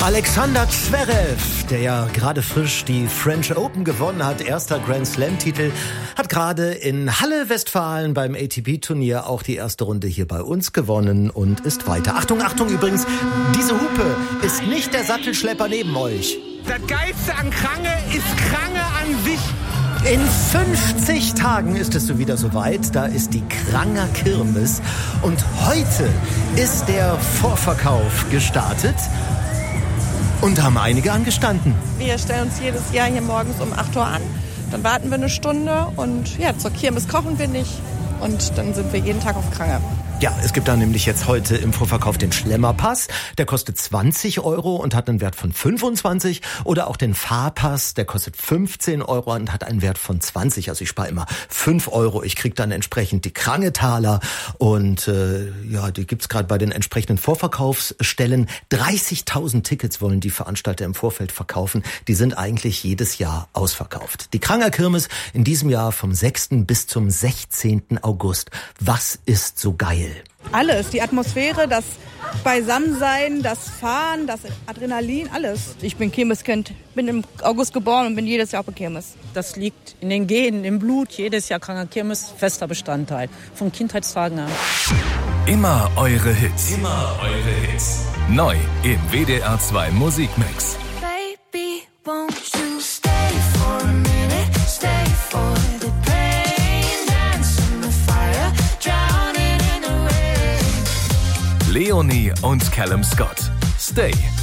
Alexander Zverev, der ja gerade frisch die French Open gewonnen hat, erster Grand Slam-Titel, hat gerade in Halle, Westfalen beim ATP-Turnier auch die erste Runde hier bei uns gewonnen und ist weiter. Achtung, Achtung übrigens, diese Hupe ist nicht der Sattelschlepper neben euch. Das Geilste an Krange ist Krange an sich. In 50 Tagen ist es so wieder soweit. Da ist die Kranger Kirmes. Und heute ist der Vorverkauf gestartet. Und da haben einige angestanden. Wir stellen uns jedes Jahr hier morgens um 8 Uhr an. Dann warten wir eine Stunde und ja, zur Kirmes kochen wir nicht. Und dann sind wir jeden Tag auf Krange. Ja, es gibt da nämlich jetzt heute im Vorverkauf den Schlemmerpass. Der kostet 20 Euro und hat einen Wert von 25. Oder auch den Fahrpass, der kostet 15 Euro und hat einen Wert von 20. Also ich spare immer 5 Euro. Ich kriege dann entsprechend die Krangetaler. Und ja, die gibt's gerade bei den entsprechenden Vorverkaufsstellen. 30.000 Tickets wollen die Veranstalter im Vorfeld verkaufen. Die sind eigentlich jedes Jahr ausverkauft. Die Kranger Kirmes in diesem Jahr vom 6. bis zum 16. August. Was ist so geil? Alles, die Atmosphäre, das Beisammensein, das Fahren, das Adrenalin, alles. Ich bin Kirmeskind, bin im August geboren und bin jedes Jahr auf der Kirmes. Das liegt in den Genen, im Blut, jedes Jahr Kranger Kirmes, fester Bestandteil, von Kindheitstagen an. Immer eure Hits. Immer eure Hits. Neu im WDR 2 Musikmix. Baby, won't you stay for a minute, stay for the pain, dance in the fire, drowning in the rain. Leonie und Callum Scott. Stay.